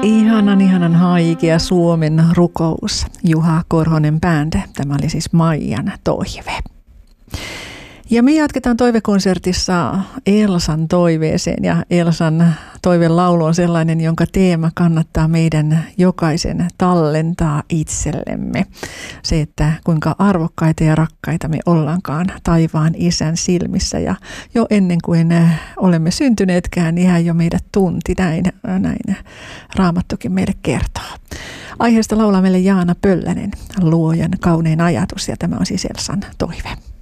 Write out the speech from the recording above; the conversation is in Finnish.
Ihanan haikea Suomen rukous. Juha Korhonen Band. Tämä oli siis Maijan toive. Ja me jatketaan toivekonsertissa Elsan toiveeseen, ja Elsan toivelaulu on sellainen, jonka teema kannattaa meidän jokaisen tallentaa itsellemme. Se, että kuinka arvokkaita ja rakkaita me ollaankaan taivaan Isän silmissä, ja jo ennen kuin olemme syntyneetkään, niin hän jo meidät tunti, näin Raamattukin meille kertoo. Aiheesta laulaa meille Jaana Pöllänen, Luojan kaunein ajatus, ja tämä on siis Elsan toive.